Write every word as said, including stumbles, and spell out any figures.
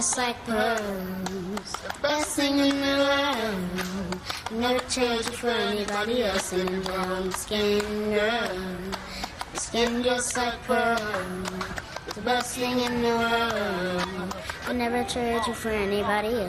Just like pearls, the best thing in the world. Never trade you for anybody else. And brown skin girl, your skin just like pearls, the best thing in the world. I never trade you for anybody else.